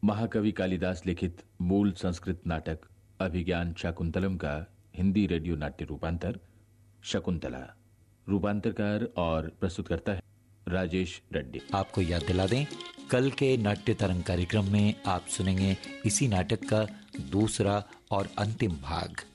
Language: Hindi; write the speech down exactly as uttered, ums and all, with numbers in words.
महाकवि कालिदास लिखित मूल संस्कृत नाटक अभिज्ञान शाकुंतलम का हिंदी रेडियो नाट्य रूपांतर शकुंतला। रूपांतरकार और प्रस्तुत करता है राजेश रेड्डी। आपको याद दिला दें, कल के नाट्य तरंग कार्यक्रम में आप सुनेंगे इसी नाटक का दूसरा और अंतिम भाग।